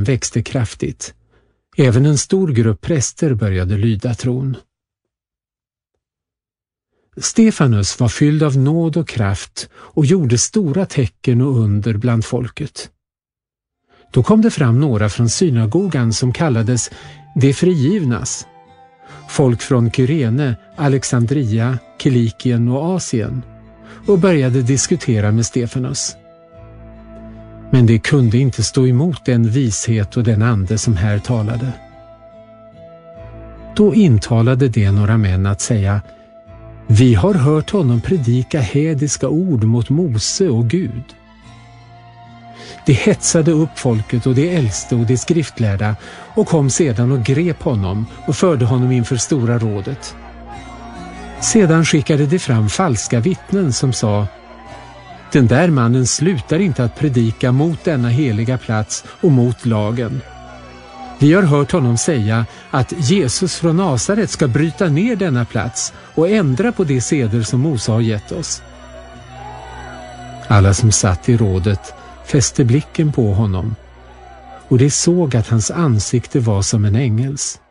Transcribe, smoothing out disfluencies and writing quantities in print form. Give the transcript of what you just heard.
Jerusalem växte kraftigt. Även en stor grupp präster började lyda tron. Stefanus var fylld av nåd och kraft och gjorde stora tecken och under bland folket. Då kom det fram några från synagogan som kallades de frigivnas, folk från Kyrene, Alexandria, Kilikien och Asien, och började diskutera med Stefanus. Men det kunde inte stå emot den vishet och den ande som här talade. Då intalade det några män att säga: vi har hört honom predika hädiska ord mot Mose och Gud. De hetsade upp folket och de äldste och de skriftlärda och kom sedan och grep honom och förde honom inför stora rådet. Sedan skickade de fram falska vittnen som sa: den där mannen slutar inte att predika mot denna heliga plats och mot lagen. Vi har hört honom säga att Jesus från Nasaret ska bryta ner denna plats och ändra på de seder som Mose har gett oss. Alla som satt i rådet fäste blicken på honom, och de såg att hans ansikte var som en ängels.